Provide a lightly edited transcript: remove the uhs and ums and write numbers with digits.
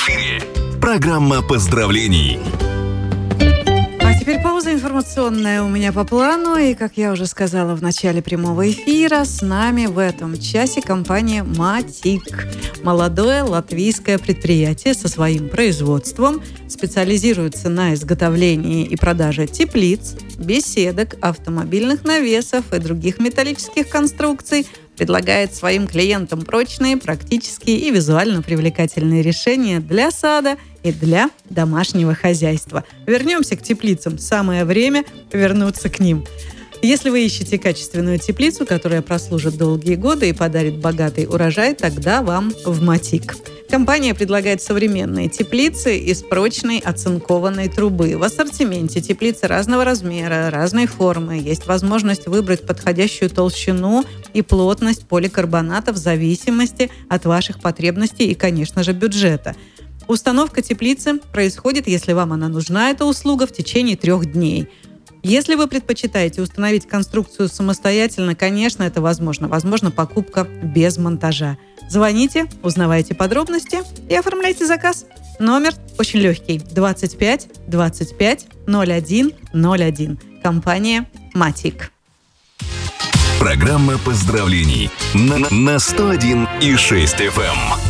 эфире программа поздравлений. А теперь пауза информационная у меня по плану. И, как я уже сказала в начале прямого эфира, с нами в этом часе компания «Матик». Молодое латвийское предприятие со своим производством специализируется на изготовлении и продаже теплиц, беседок, автомобильных навесов и других металлических конструкций. Предлагает своим клиентам прочные, практические и визуально привлекательные решения для сада и для домашнего хозяйства. Вернемся к теплицам. Самое время вернуться к ним. Если вы ищете качественную теплицу, которая прослужит долгие годы и подарит богатый урожай, тогда вам в Матик. Компания предлагает современные теплицы из прочной оцинкованной трубы. В ассортименте теплицы разного размера, разной формы. Есть возможность выбрать подходящую толщину и плотность поликарбоната в зависимости от ваших потребностей и, конечно же, бюджета. Установка теплицы происходит, если вам она нужна, эта услуга, в течение 3 дней. Если вы предпочитаете установить конструкцию самостоятельно, конечно, это возможно. Возможно, покупка без монтажа. Звоните, узнавайте подробности и оформляйте заказ. Номер очень легкий. 25 25 01 01. Компания «Матик». Программа поздравлений на 101,6 FM.